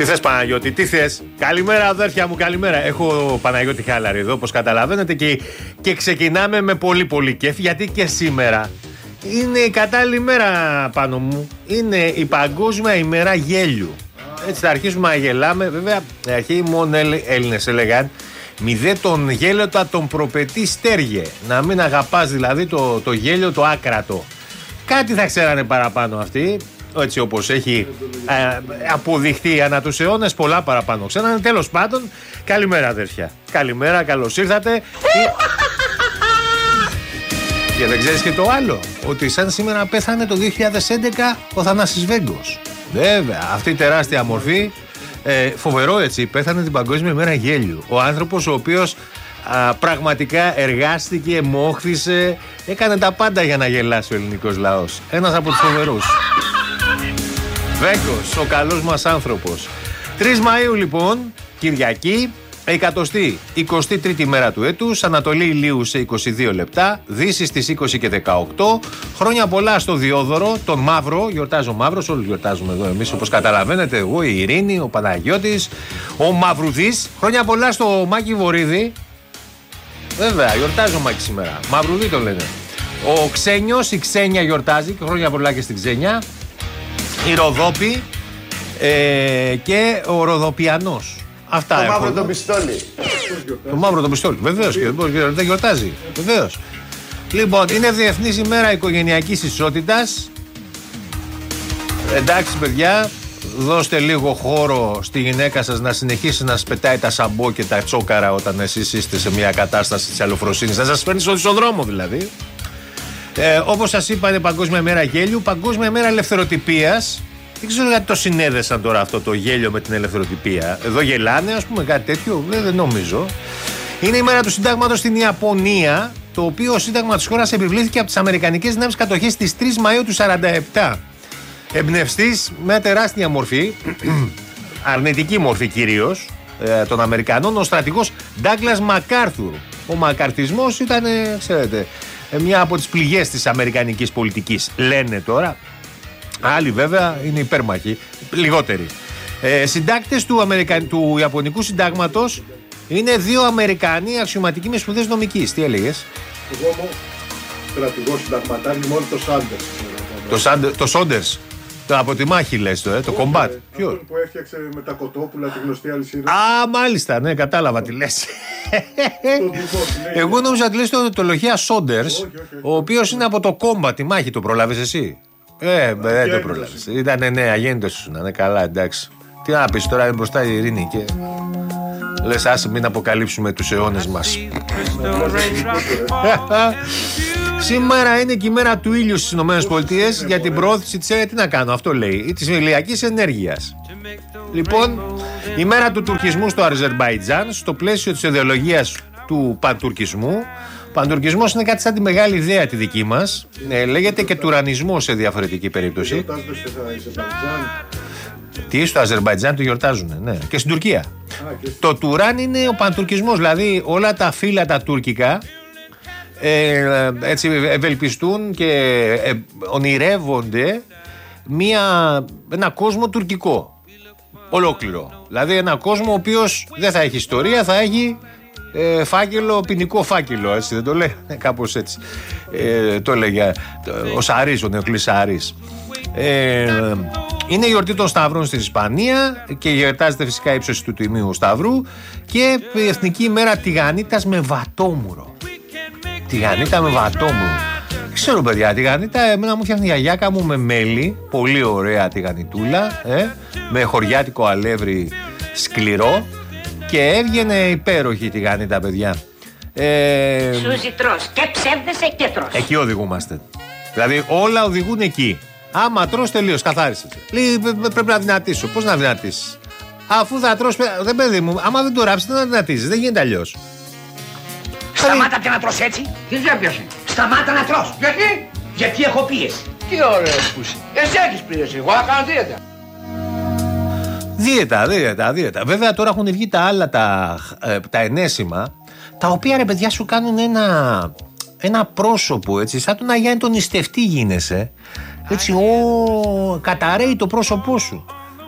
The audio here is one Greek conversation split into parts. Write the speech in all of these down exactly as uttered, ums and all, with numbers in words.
Τι θες Παναγιώτη, τι θες? Καλημέρα αδέρφια μου, καλημέρα. Έχω Παναγιώτη Χάλαρη εδώ, όπως καταλαβαίνετε, και, και ξεκινάμε με πολύ πολύ κέφι, γιατί και σήμερα είναι η κατάλληλη μέρα πάνω μου. Είναι η Παγκόσμια ημέρα γέλιου. Έτσι θα αρχίσουμε να γελάμε. Βέβαια, αρχαίοι μόνο Έλληνες έλεγαν μη δε τον γέλιοτα τον προπετεί στέργε. Να μην αγαπάς δηλαδή το, το γέλιο το άκρατο. Κάτι θα ξέρανε παραπάνω αυτοί. Έτσι όπως έχει ε, αποδειχθεί ανά τους αιώνες, πολλά παραπάνω ξέρανε. Τέλος πάντων, καλημέρα αδέρφια. Καλημέρα, καλώς ήρθατε. Και δεν ξέρεις και το άλλο, ότι σαν σήμερα πέθανε το δύο χιλιάδες έντεκα ο Θανάσης Βέγκος. Βέβαια, αυτή η τεράστια μορφή, ε, φοβερό έτσι, πέθανε την Παγκόσμια ημέρα γέλιου. Ο άνθρωπος ο οποίος α, πραγματικά εργάστηκε, μόχθησε, έκανε τα πάντα για να γελάσει ο ελληνικός λαός. Ένας από τους φοβερούς. Βέγκος, ο καλός μας άνθρωπος. τρεις Μαΐου λοιπόν, Κυριακή, εκατοστή εικοστή τρίτη μέρα του έτους, Ανατολή ηλίου σε είκοσι δύο λεπτά, Δύση στις είκοσι και δεκαοκτώ. Χρόνια πολλά στο Διόδωρο, τον Μαύρο, γιορτάζω Μαύρος, όλοι γιορτάζουμε εδώ εμείς όπως καταλαβαίνετε, εγώ, η Ειρήνη, ο Παναγιώτης, ο Μαυρουδής. Χρόνια πολλά στο Μάκη Βορίδη. Βέβαια, γιορτάζω Μάκη σήμερα. Μαυρουδή το λένε. Ο Ξένιος, η Ξένια γιορτάζει, και χρόνια πολλά και στην Ξένια. Η Ροδόπη ε, και ο Ροδοπιανός. Αυτά το έχω. μαύρο το πιστόλι. Το μαύρο το πιστόλι. Βεβαίως και δεν γιορτάζει. Βεβαίως. Λοιπόν, είναι Διεθνής ημέρα οικογενειακής ισότητας. Εντάξει, παιδιά, δώστε λίγο χώρο στη γυναίκα σας να συνεχίσει να σας πετάει τα σαμπό και τα τσόκαρα όταν εσείς είστε σε μια κατάσταση της αλλοφροσύνης. Να σας φέρνει στον δρόμο δηλαδή. Ε, όπως σας είπα, είναι Παγκόσμια μέρα γέλιου, Παγκόσμια μέρα ελευθεροτυπίας. Δεν ξέρω γιατί το συνέδεσαν τώρα αυτό το γέλιο με την ελευθεροτυπία. Εδώ γελάνε, ας πούμε, κάτι τέτοιο. Δεν, δεν νομίζω. Είναι η μέρα του Συντάγματος στην Ιαπωνία, το οποίο σύνταγμα της χώρας επιβλήθηκε από τις Αμερικανικές δυνάμεις κατοχής στις τρεις Μαΐου του σαράντα επτά. Εμπνευστής με τεράστια μορφή, αρνητική μορφή κυρίως, ε, των Αμερικανών, ο στρατηγός Ντάγκλας Μακάρθουρ. Ο μακαρτισμός ήταν, ε, ξέρετε, ε, μια από τις πληγές της αμερικανικής πολιτικής. Λένε τώρα. Άλλοι βέβαια είναι υπέρμαχοι, λιγότεροι. Ε, συντάκτες του, Αμερικα... του Ιαπωνικού Συντάγματος είναι δύο Αμερικανοί αξιωματικοί με σπουδές νομικής. Τι έλεγες? Εγώ είμαι στρατηγός συνταγματάρχη, μόνο το Σάντερς. Το, Σάντε... το Σόντερς. Το από τη μάχη λες το, ε, το κομπάτ. Ποιο? Αυτό που έφτιαξε με τα κοτόπουλα τη γνωστή αλυσίδα. Α, μάλιστα, ναι, κατάλαβα τι λες. Εγώ νόμιζα ότι λες το, το λογία Σόντερς, ο οποίος είναι από το κομπάτ, τη μάχη. Το προλάβες εσύ? Ε, δεν το προλάβεις. Ήτανε ναι, αγέννητος σου να είναι καλά, εντάξει. Τι να πεις τώρα, είναι μπροστά η Ειρήνη και λες άσε μην αποκαλύψουμε τους αιώνες μας. Σήμερα είναι και η μέρα του ήλιου στις ΗΠΑ για την προώθηση της, ε, τι να κάνω, αυτό λέει, της ηλιακής ενέργειας. Λοιπόν, η μέρα του τουρκισμού στο Αζερμπαϊτζάν, στο πλαίσιο της ιδεολογίας του παντουρκισμού. Ο παντουρκισμός είναι κάτι σαν τη μεγάλη ιδέα τη δική μας. Ε, λέγεται και τουρανισμός σε διαφορετική περίπτωση. Τι στο Αζερμπαϊτζάν το γιορτάζουν, ναι. Και στην Τουρκία. Α, και... Το τουράν είναι ο παντουρκισμός, δηλαδή όλα τα φύλλα τα τουρκικά ε, έτσι ευελπιστούν και ε, ονειρεύονται μια, ένα κόσμο τουρκικό. Ολόκληρο. Δηλαδή ένα κόσμο ο οποίος δεν θα έχει ιστορία, θα έχει ε, φάκελο, ποινικό φάκελο, έτσι δεν το λέει, κάπως έτσι. Ε, το έλεγε ο Σαρής, ο Νεοκλής Σαρής. Ε, είναι η γιορτή των Σταυρών στην Ισπανία και γιορτάζεται φυσικά η ύψωση του Τιμίου Σταυρού και η Εθνική ημέρα τηγανίτας με βατόμουρο. Τηγανίτα με βατόμουρο. Ξέρω παιδιά, τηγανίτα εμένα μου φτιάχνει η γιαγιάκα μου με μέλι, πολύ ωραία τηγανιτούλα, ε, με χωριάτικο αλεύρι σκληρό και έβγαινε υπέροχη τηγανίτα παιδιά. Ε, Σούζι τρως και ψεύδεσαι και τρως. Εκεί οδηγούμαστε. Δηλαδή όλα οδηγούν εκεί. Άμα τρως τελείως, καθάρισες. Λέει πρέπει να δυνατήσω. Πώς να δυνατήσεις? Αφού θα τρως, δεν παιδί μου, άμα δεν το ράψεις δεν θα δυνατήσεις. Δεν γίνεται αλλιώς. Σταμάτα και να τρως έτσι. Τι έπιασε? Σταμάτα να τρως. Γιατί? Γιατί έχω πίεση. Τι ωραίος που είσαι. Εσύ έχεις πίεση, εγώ θα κάνω δίαιτα. Δίαιτα, δίαιτα, δίαιτα. Βέβαια τώρα έχουν βγει τα άλλα τα, ε, τα ενέσιμα, τα οποία ρε παιδιά σου κάνουν ένα, ένα πρόσωπο έτσι, σαν τον Αγιάννη τον νηστευτή γίνεσαι. Έτσι, ο, καταραίει το πρόσωπό σου.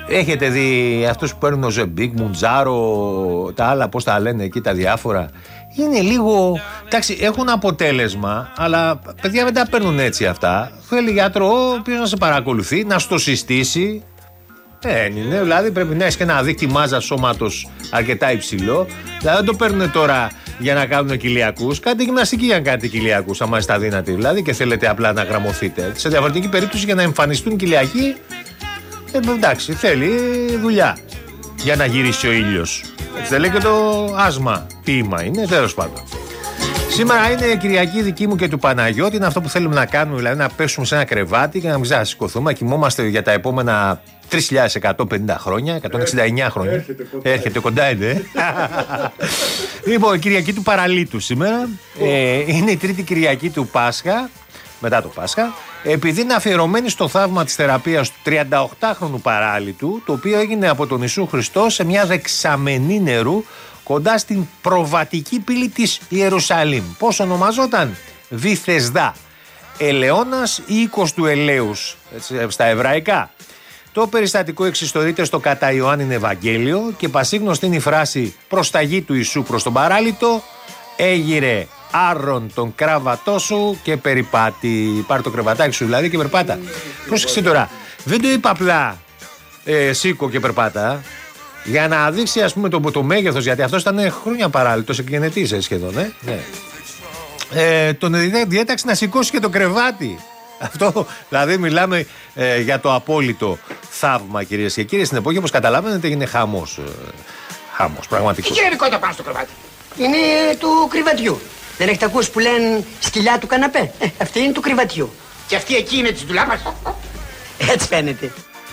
Έχετε δει αυτούς που παίρνουν ο Ζεμπίκ, Μουντζάρο, τα άλλα πώς τα λένε εκεί τα διάφορα. Είναι λίγο, εντάξει, έχουν αποτέλεσμα, αλλά παιδιά δεν τα παίρνουν έτσι αυτά. Θέλει γιατρό ο οποίος να σε παρακολουθεί, να στο συστήσει. Δεν είναι, δηλαδή πρέπει να έχει και ένα δίκτυο μάζας σώματος αρκετά υψηλό. Δηλαδή δεν το παίρνουν τώρα για να κάνουν κοιλιακούς. Κάντε γυμναστική για να κάνετε κοιλιακούς, άμα είστε αδύνατοι δηλαδή και θέλετε απλά να γραμμωθείτε. Σε διαφορετική περίπτωση για να εμφανιστούν κοιλιακοί, ε, εντάξει, θέλει δουλειά για να γυρίσει ο ήλιος. Έτσι δεν λέει και το άσμα ποίημα είναι, τέλος πάντων. Σήμερα είναι Κυριακή δική μου και του Παναγιώτη. Είναι αυτό που θέλουμε να κάνουμε, δηλαδή να πέσουμε σε ένα κρεβάτι και να μην ξανασηκωθούμε, να κοιμόμαστε για τα επόμενα τρεις χιλιάδες εκατόν πενήντα χρόνια, εκατόν εξήντα εννιά χρόνια. Έρχεται κοντά, Έρχεται κοντά είναι. Λοιπόν, Κυριακή του Παραλίτου σήμερα. ε, είναι η τρίτη Κυριακή του Πάσχα, μετά το Πάσχα. Επειδή είναι αφιερωμένη στο θαύμα της θεραπείας του τριανταοκτάχρονου Παράλυτου, το οποίο έγινε από τον Ιησού Χριστό σε μια δεξαμενή νερού κοντά στην προβατική πύλη της Ιερουσαλήμ. Πώς ονομαζόταν? Βηθεσδά. Ελαιώνας ή οίκος του ελαίους, έτσι, στα εβραϊκά. Το περιστατικό εξιστορείται στο κατά Ιωάννην Ευαγγέλιο και πασίγνωστη είναι η φράση «Προσταγή του Ιησού προς τον Παράλυτο, έγειρε άρρον τον κράβατό σου και περιπάτη». Πάρε το κρεβατάκι σου δηλαδή και περπάτα. Πρόσεξε τώρα, δεν το είπα απλά ε, σήκω και περπάτα, για να δείξει ας πούμε το, το μέγεθος, γιατί αυτός ήταν χρόνια παράλυτος, εκγενετής σχεδόν, ε, ναι. ε, τον διέταξε να σηκώσει και το κρεβάτι. Αυτό δηλαδή μιλάμε ε, για το απόλυτο θαύμα, κυρίες και κύριοι. Στην εποχή, όπως καταλαβαίνετε, είναι χαμός. Ε, χαμός, πραγματικός. Τι γενικότητα πάνω στο κρεβάτι? Είναι του κρεβατιού. Δεν έχετε ακούσει που λένε σκυλιά του καναπέ? Ε, αυτή είναι του κρεβατιού. Και αυτή εκεί είναι της ντουλάπας. Έτσι φαίνεται.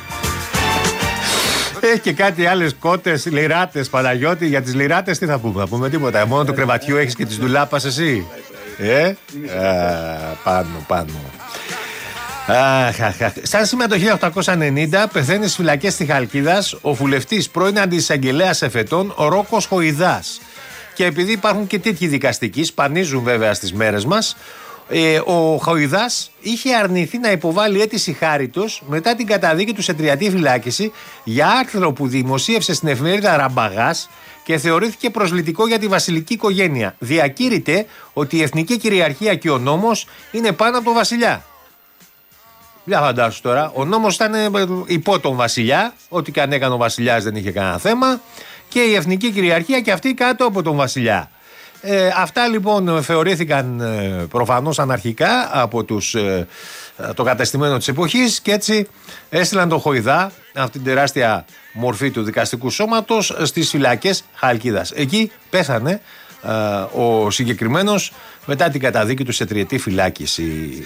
Έχει και κάτι άλλες κότες, λιράτες, Παναγιώτη. Για τις λιράτες τι θα πούμε? Θα πούμε τίποτα. Μόνο το κρεβατιού έχεις και τις ντουλάπας εσύ. Ε, Α, πάνω, πάνω. Αχ, αχ, αχ. Σαν σήμερα το χίλια οκτακόσια ενενήντα πεθαίνει στις φυλακές της Χαλκίδας ο βουλευτής πρώην αντισαγγελέας εφετών, ο Ρόκος Χοϊδάς. Και επειδή υπάρχουν και τέτοιοι δικαστικοί, σπανίζουν βέβαια στις μέρες μας, ε, ο Χοϊδάς είχε αρνηθεί να υποβάλει αίτηση χάριτος μετά την καταδίκη του σε τριετή φυλάκιση για άρθρο που δημοσίευσε στην εφημερίδα Ραμπαγάς και θεωρήθηκε προσλητικό για τη βασιλική οικογένεια. Διακήρυται ότι η εθνική κυριαρχία και ο νόμος είναι πάνω από τον βασιλιά. Για φαντάσου τώρα, ο νόμος ήταν υπό τον βασιλιά, ό,τι και αν έκανε ο βασιλιάς δεν είχε κανένα θέμα, και η εθνική κυριαρχία και αυτή κάτω από τον βασιλιά. Ε, αυτά λοιπόν θεωρήθηκαν ε, προφανώς αναρχικά από τους, ε, το κατεστημένο της εποχής και έτσι έστειλαν τον Χοϊδά, αυτή την τεράστια μορφή του δικαστικού σώματος, στις φυλακές Χαλκίδας. Εκεί πέθανε ε, ο συγκεκριμένος μετά την καταδίκη του σε τριετή φυλάκιση.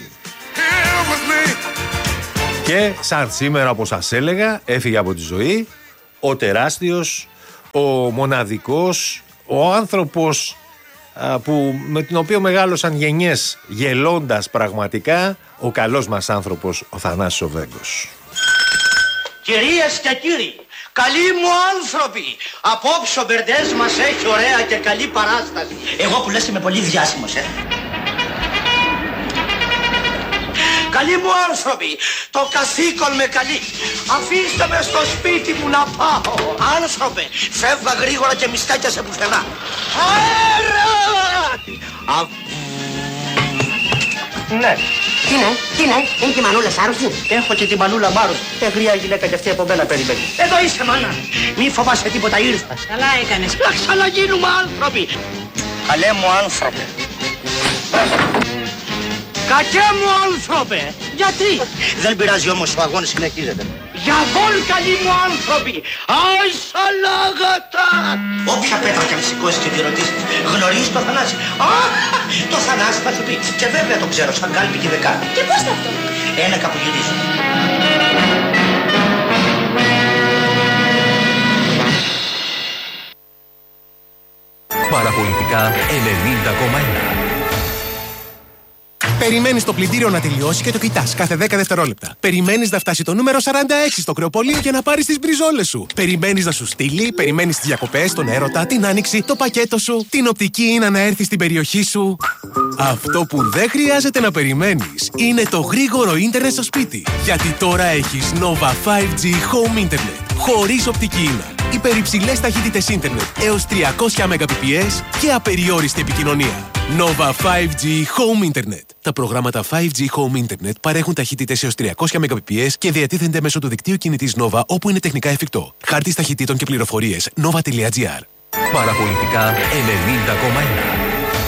Και σαν σήμερα, όπως σας έλεγα, έφυγε από τη ζωή ο τεράστιος, ο μοναδικός, ο άνθρωπος α, που, με τον οποίο μεγάλωσαν γενιές γελώντας πραγματικά, ο καλός μας άνθρωπος, ο Θανάσης ο Βέγκος. Κυρίες και κύριοι, καλοί μου άνθρωποι, απόψε ο Μπερντές μας έχει ωραία και καλή παράσταση. Εγώ που λες είμαι πολύ διάσημος, ε. Καλοί μου άνθρωποι, το καθήκον με καλεί. Αφήστε με στο σπίτι μου να πάω. Άνθρωπε, φεύγα γρήγορα και μη στέκεσαι πουθενά. Αέρα! Α... Ναι. Τι είναι, τι είναι, είναι και η μανούλα άρρωστη? Έχω και την μανούλα μάρος. Ε, γριά γυναίκα και αυτή από μένα περιμένει. Εδώ είσαι, μάνα. Μη φοβάσαι τίποτα, ήρθα. Καλά έκανες. Να ξαναγίνουμε άνθρωποι. Καλέ μου άνθρωπε. Κακέ μου άνθρωπε! Γιατί? Δεν πειράζει όμως, ο αγώνας συνεχίζεται. Για βόλ καλοί μου άνθρωποι! Άι σαλάγατα! Όποια πέτρα και αν σηκώσεις και τη ρωτήσεις, γνωρίζεις το Θανάση? Α, το Θανάση θα σου πει. Και βέβαια το ξέρω, σαν κάλπη και δεκάλπη. Και πώς θα αυτό? Ένα κάπου γυρίζω. Παραπολιτικά ενενήντα κόμμα ένα. Περιμένεις το πλυντήριο να τελειώσει και το κοιτάς κάθε δέκα δευτερόλεπτα. Περιμένεις να φτάσει το νούμερο σαράντα έξι στο κρεοπολείο για να πάρεις τις μπριζόλες σου. Περιμένεις να σου στείλει, περιμένεις τις διακοπές, τον έρωτα, την άνοιξη, το πακέτο σου, την οπτική ίνα να έρθει στην περιοχή σου. Αυτό που δεν χρειάζεται να περιμένεις είναι το γρήγορο ίντερνετ στο σπίτι. Γιατί τώρα έχεις Nova φάιβ τζι Home Internet. Χωρίς οπτική ίνα. Υπερυψηλές ταχύτητες ίντερνετ έως τριακόσια Mbps και απεριόριστη επικοινωνία. Nova φάιβ τζι Home Internet. Τα προγράμματα φάιβ τζι Home Internet παρέχουν ταχύτητες έως τριακόσια Mbps και διατίθενται μέσω του δικτύου κινητής Nova όπου είναι τεχνικά εφικτό. Χάρτης ταχυτήτων και πληροφορίες nova τελεία gr. Παραπολιτικά ενενήντα κόμμα ένα.